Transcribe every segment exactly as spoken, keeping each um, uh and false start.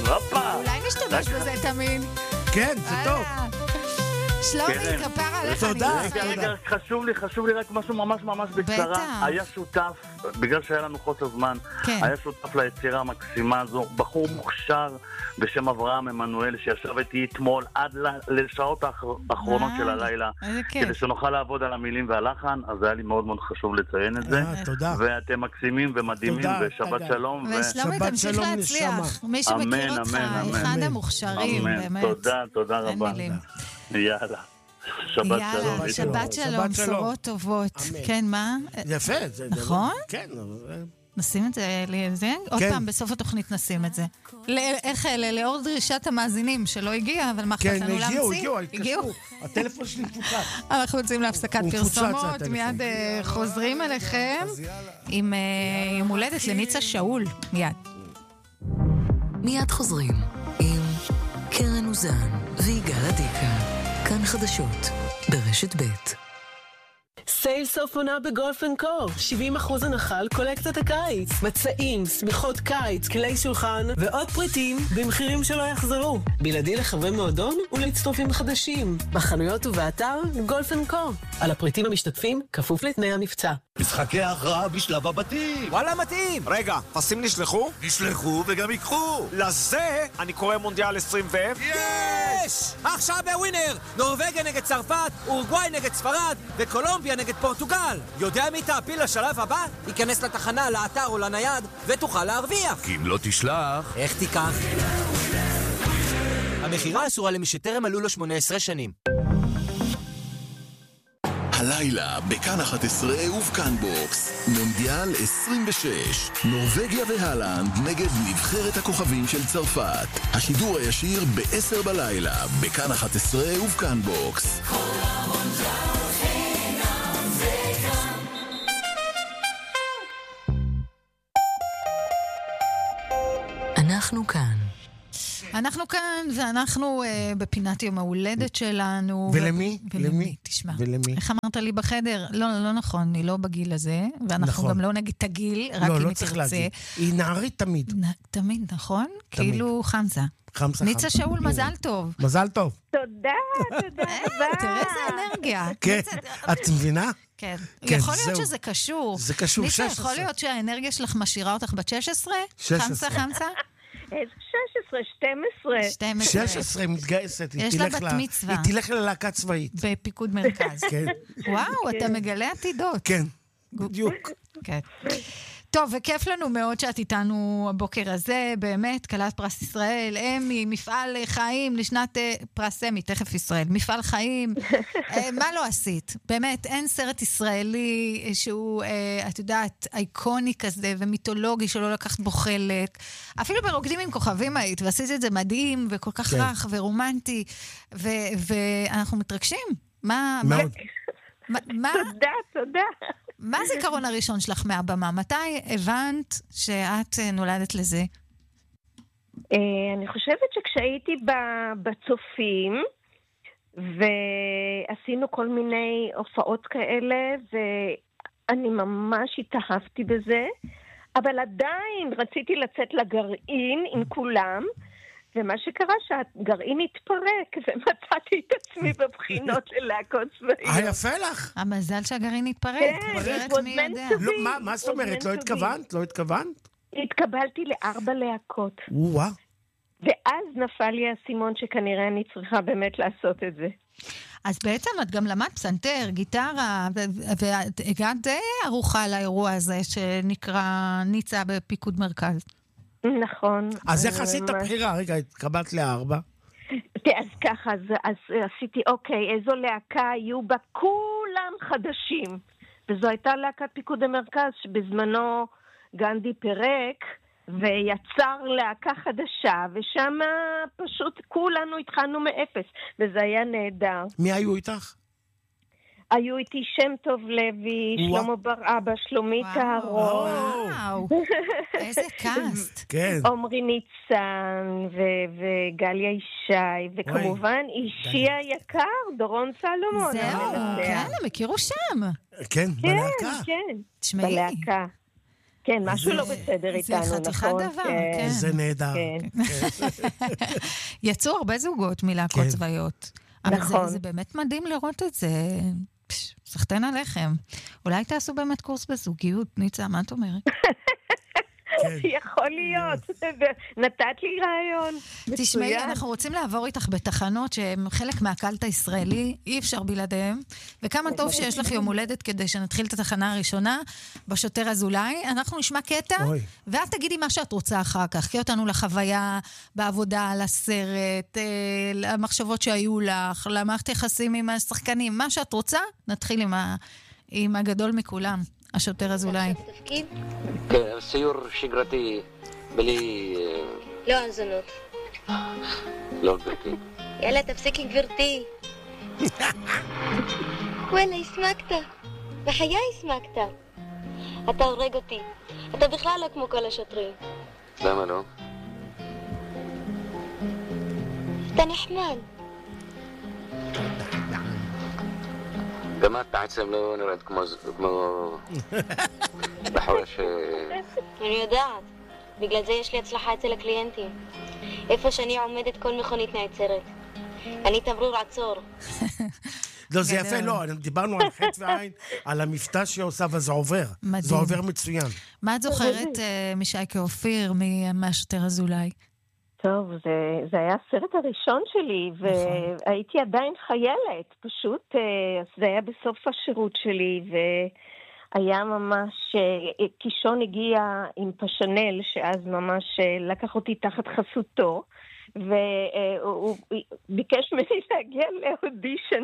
הופה. אולי נשתמש בזה תמיד. כן, זה טוב. שלומי, כפר עליך. תודה. רגע, רגע, חשוב לי, חשוב לי רק משהו ממש ממש בקצרה. היה שותף, בגלל שהיה לנו חוסר זמן, היה שותף ליצירה המקסימה הזו, בחור מוכשר בשם אברהם עמנואל, שישב איתי אתמול עד לשעות האחרונות של הלילה, כדי שנוכל לעבוד על המילים והלחן, אז היה לי מאוד מאוד חשוב לציין את זה. תודה. ואתם מקסימים ומדהימים, ושבת שלום. ושלומי, תמשיך להצליח. מי שמכיר אותך, אחד המוכשרים, באמת. תודה, תודה רבה. יאללה. שבת שלום. שבת שלום, בשורות טובות. כן, מה? יפה. נכון? כן. נשים את זה לזה? עוד פעם, בסוף התוכנית נשים את זה. איך אלה? לאור דרישת המאזינים שלא הגיע, אבל מה חשבנו להמציא? כן, הגיעו, הגיעו. הטלפון שלי פוצץ. אנחנו יוצאים להפסקת פרסומות, מיד חוזרים אליכם עם יום הולדת לניצה שאול. מיד. מיד חוזרים עם קרן אוזן ויגאל עדיקה. כאן חדשות ברשת ב'. סייל סוף עונה בגולף אנד קו. שבעים אחוז הנחה על קולקציית הקיץ. מצעים, סמיכות קיץ, כלי שולחן ועוד פריטים במחירים שלא יחזרו. בלעדי לחברי מועדון ולהצטרפים חדשים. בחנויות ובאתר גולף אנד קו. על הפריטים המשתתפים כפוף לתנאי המבצע. משחקי ההכרעה בשלב הבתים. וואלה מתאים. רגע, פסים נשלחו? נשלחו וגם ייקחו. לזה אני קורא מונדיאל עשרים ו... יש! עכשיו בווינר! נורווגיה נגד צרפת, אורוגוואי נגד ספרד וקולומביה נגד פורטוגל. יודע מי תעפיל לשלב הבא? ייכנס לתחנה, לאתר או לנייד ותוכל להרוויח. כי אם לא תשלח... איך תיקח? המחירה אסורה למי שטרם מלאו לו שמונה עשרה שנים. הלילה בכאן אחת עשרה ובכאן בוקס מונדיאל עשרים ושש נורווגיה והלנד נגד נבחרת הכוכבים של צרפת. השידור הישיר ב-עשר בלילה בכאן אחת עשרה ובכאן בוקס. אנחנו כאן. אנחנו כאן, ואנחנו uh, בפינת יום ההולדת שלנו. ולמי? ו... ולמי? תשמע. ולמי? איך אמרת לי בחדר? לא, לא נכון, אני לא בגיל הזה, ואנחנו נכון. גם לא נגיד תגיל, רק לא, אם לא היא צריך תרצה. להגיד. היא נערית תמיד. נ... תמיד, נכון? תמיד. כאילו חמסה. חמסה. ניצה שאול, מזל טוב. מזל טוב. תודה, תודה רבה. תראה איזה אנרגיה. כן, את מבינה? כן. יכול להיות שזה קשור. זה קשור, שש עשרה. ניצה, יכול להיות שהאנרגיה שלך משאירה אותך בת שש עשרה? שש עשרה. חמסה, חמסה? איזה שש עשרה, שתים עשרה. שש עשרה מתגייסת. יש לה בת מצווה. היא תלך ללהקה צבאית. בפיקוד מרכז. כן. וואו, אתה מגלה עתידות. כן, בדיוק. כן. טוב, וכיף לנו מאוד שאת איתנו הבוקר הזה, באמת, כלת פרס ישראל, אמי, מפעל חיים לשנת פרס אמי, תכף ישראל, מפעל חיים, מה לא עשית? באמת, אין סרט ישראלי שהוא, את יודעת, אייקוני כזה ומיתולוגי שלא לקחת בו חלק, אפילו ברוקדים עם כוכבים היית, ועשית את זה מדהים וכל כך כן. רך ורומנטי, ו- ואנחנו מתרגשים. מה... מאוד. מה, מה, תודה, תודה. מה הזיכרון הראשון שלך מהבמה? מתי הבנת שאת נולדת לזה? אני חושבת שכשהייתי בצופים, ועשינו כל מיני הופעות כאלה, ואני ממש התאהבתי בזה, אבל עדיין רציתי לצאת לגרעין עם כולם, ומה שקרה שהגרעין התפרק, ומצאתי את עצמי בבחינות של להקות צבאיות. אה, יפה לך. המזל שהגרעין התפרק. כן, אחרת מי יודע. לא, מה, מה זאת אומרת? לא התכוונת? לא התכוונת? התקבלתי לארבע להקות. וואו. ואז נפל לי הסימון שכנראה אני צריכה באמת לעשות את זה. אז בעצם את גם למדת פסנתר, גיטרה, ואת הגעת די ערוכה לאירוע הזה שנקרא ניצה בפיקוד מרכז. נכון. אז איך עשית את הבחירה? רגע, התקבלת לארבע. אז ככה, אז, אז עשיתי, אוקיי, איזו להקה היו בה כולם חדשים. וזו הייתה להקת פיקוד המרכז, שבזמנו גנדי פירק, ויצר להקה חדשה, ושם פשוט כולנו התחלנו מאפס, וזה היה נהדר. מי היו איתך? היו איתי שם טוב לוי, שלמה בר אבא, שלומית אהרון. וואו, איזה קאסט. כן. עומרי ניצן וגליה ישי, וכמובן אישי היקר, דורון סלומון. זהו, כן, הם הכירו שם. כן, בלהקה. כן, תשמעי. בלהקה. כן, משהו לא בסדר איתנו, נכון? זה חתיכת דבר, כן. זה נהדר. יצאו הרבה זוגות מלהקות צבאיות. אבל זה באמת מדהים לראות את זה. סחטן עליכם. אולי תעשו באמת קורס בזוגיות, ניצה, מה את אומרת? יכול להיות, נתת לי רעיון. תשמעי, אנחנו רוצים לעבור איתך בתחנות שהם חלק מהקלט הישראלי, אי אפשר בלעדיהם, וכמה טוב שיש לך יום הולדת כדי שנתחיל את התחנה הראשונה, בשוטר אזולאי, אנחנו נשמע קטע, ואת תגידי מה שאת רוצה אחר כך, קחי אותנו לחוויה, בעבודה, לסרט, למחשבות שהיו לך, למערכת יחסים עם השחקנים, מה שאת רוצה, נתחיל עם הגדול מכולם. השוטר אזולאי. כן, סיור שגרתי בלי... לא האזנות. לא, גברתי. יאללה, תפסיקי גברתי. וואלה, הסמקת. בחיי הסמקת. אתה הורג אותי. אתה בכלל לא כמו כל השוטרים. למה לא? אתה נחמד. גם את בעצם לא נראית כמו... בחורה ש... אני יודעת. בגלל זה יש לי הצלחה אצל הקליינטים. איפה שאני עומדת כל מכונית נעצרת. אני תמרור עצור. לא, זה יפה, לא. דיברנו על חטא ועין, על המבטא שעושה, וזה עובר. זה עובר מצוין. מה את זוכרת משייקה אופיר, מהשוטר אזולאי? טוב, זה, זה היה הסרט הראשון שלי, והייתי עדיין חיילת, פשוט זה היה בסוף השירות שלי, והיה ממש, קישון הגיע עם פשנל, שאז ממש לקח אותי תחת חסותו, והוא ביקש ממני להגיע לאודישן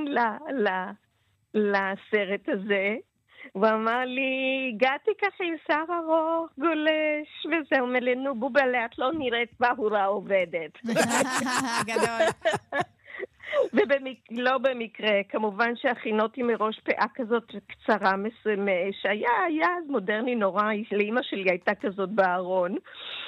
לסרט הזה, הוא אמר לי, הגעתי ככה עם שר ארוך, גולש, וזה אומר לי, נו בובלה, את לא נראית בהורה עובדת. גדול. ולא במקרה, כמובן שהכינותי מראש פאה כזאת קצרה שהיה, היה אז מודרני נורא, לאמא שלי הייתה כזאת בארון,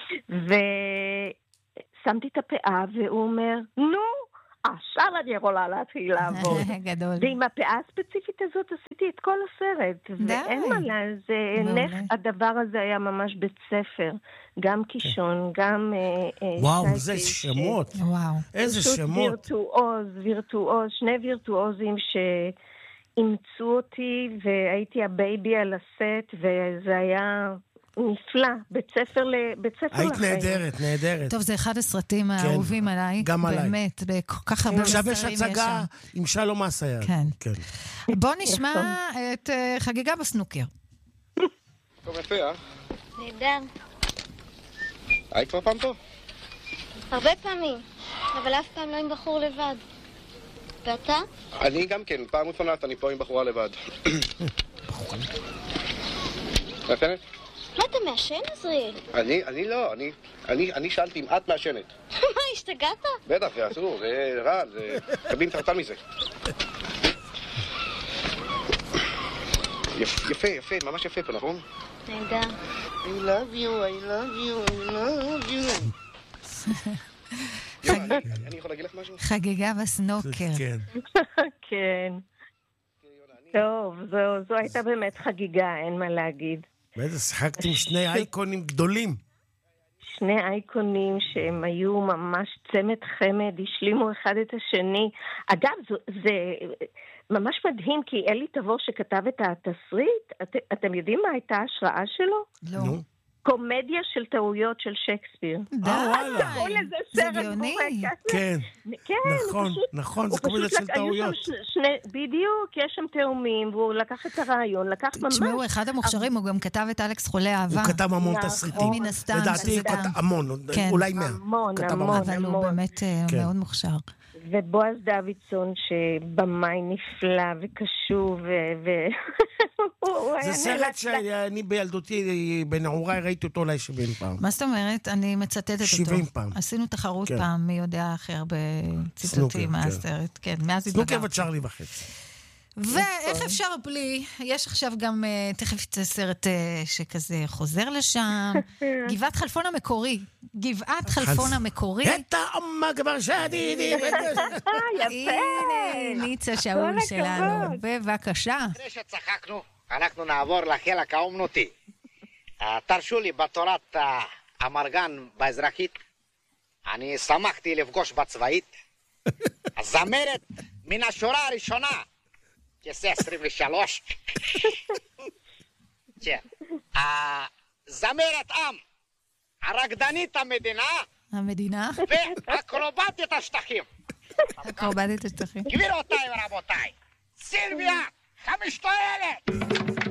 ושמתי את הפאה, והוא אומר, נו, עכשיו אני יכולה להתחיל לעבוד. גדול. ועם הפאה הספציפית הזאת עשיתי את כל הסרט. ואין מה לה, זה נף, הדבר הזה היה ממש בית ספר. גם קישון, גם... וואו, זה שמות. וואו. איזה שמות. וירטואוז, וירטואוז, שני וירטואוזים שאימצו אותי, והייתי הבייבי על הסט, וזה היה... נפלא, בית ספר לבית ספר לחיים. היית נהדרת, נהדרת. טוב, זה אחד הסרטים האהובים עליי. גם עליי. באמת, כל כך הרבה מסרים יש שם. עכשיו יש הצגה עם שלום אסייג. כן. בוא נשמע את חגיגה בסנוקר. טוב, יפה, אה? נהדר. היית כבר פעם פה? הרבה פעמים, אבל אף פעם לא עם בחור לבד. ואתה? אני גם כן, פעם ראשונה אני פה עם בחורה לבד. מעשנת? מה אתה מעשן, עזריאל? אני, אני לא, אני, אני, אני שאלתי אם את מעשנת. מה, השתגעת? בטח, זה אסור, זה רע, זה... קבלים סרטן מזה. יפה, יפה, ממש יפה פה, נכון? נהדר. I love you, I love you, I love you. אני יכול להגיד לך משהו? חגיגה בסנוקר. כן. כן. טוב, זו הייתה באמת חגיגה, אין מה להגיד. באיזה שיחקת עם שני אייקונים גדולים. שני אייקונים שהם היו ממש צמד חמד, השלימו אחד את השני. אגב, זה, זה ממש מדהים, כי אלי תבור שכתב את התסריט, את, אתם יודעים מה הייתה ההשראה שלו? לא. נו. קומדיה של טעויות של שייקספיר. די, זה גאוני. כן, נכון, נכון, זה קומדיה של טעויות. בדיוק, יש שם תאומים, והוא לקח את הרעיון, לקח ממש... תשמעו, אחד המוכשרים, הוא גם כתב את אלכס חולה אהבה. הוא כתב המון תסריטים. מן הסתם. לדעתי, המון, אולי מאה. המון, המון, אבל הוא באמת מאוד מוכשר. ובועז דוידסון, שבמאי נפלא וקשוב, ו... זה סרט שאני בילדותי, בנעוריי, ראיתי אותו אולי שבעים פעם. מה זאת אומרת? אני מצטטת אותו. שבעים פעם. עשינו תחרות פעם, מי יודע הכי הרבה ציטוטים מהסרט. כן, מאז התבגרתי. סנוקר וצ'רלי וחצי. ואיך אפשר בלי, יש עכשיו גם, תכף יצא סרט שכזה חוזר לשם, גבעת חלפון המקורי, גבעת חלפון המקורי. את האומה כבר שדידי. הנה, ניצה שאול שלנו, בבקשה. אחרי שצחקנו, אנחנו נעבור לחלק האומנותי. תרשו לי, בתורת המרגן באזרחית, אני שמחתי לפגוש בצבאית. הזמרת מן השורה הראשונה, כסא עשרים ושלוש. הזמרת עם, הרקדנית המדינה, המדינה, ואקרובטית השטחים. אקרובטית השטחים. גבירותיי ורבותיי, סילביה, חמשתו ילד!